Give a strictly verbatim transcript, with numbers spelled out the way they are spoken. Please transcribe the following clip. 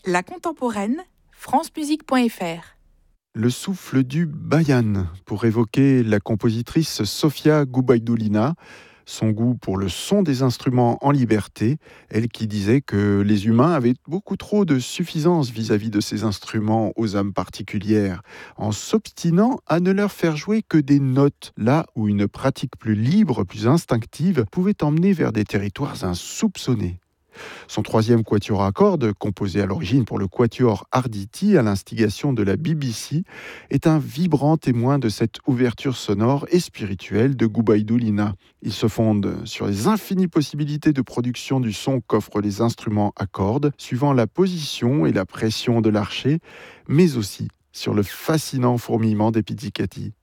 La contemporaine, francemusique point f r. Le souffle du bayan, pour évoquer la compositrice Sofia Gubaidoulina, son goût pour le son des instruments en liberté, elle qui disait que les humains avaient beaucoup trop de suffisance vis-à-vis de ces instruments aux âmes particulières, en s'obstinant à ne leur faire jouer que des notes, là où une pratique plus libre, plus instinctive, pouvait emmener vers des territoires insoupçonnés. Son troisième quatuor à cordes, composé à l'origine pour le quatuor Arditi à l'instigation de la B B C, est un vibrant témoin de cette ouverture sonore et spirituelle de Gubaidoulina. Il se fonde sur les infinies possibilités de production du son qu'offrent les instruments à cordes, suivant la position et la pression de l'archet, mais aussi sur le fascinant fourmillement des pizzicati.